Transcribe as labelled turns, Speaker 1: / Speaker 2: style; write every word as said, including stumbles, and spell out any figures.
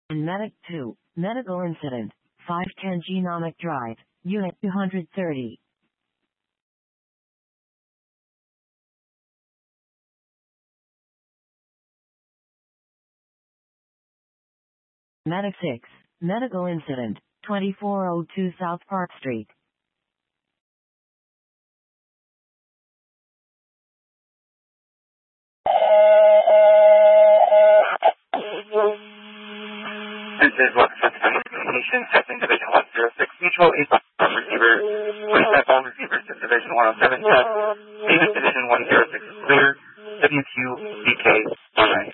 Speaker 1: And Medic two, Medical Incident, five ten Genomic Drive, Unit two hundred thirty. Medic six, Medical Incident, twenty-four oh two South Park Street.
Speaker 2: This is what Communication Testing Division one zero six Mutual eight receiver, phone receiver to Division one oh seven test.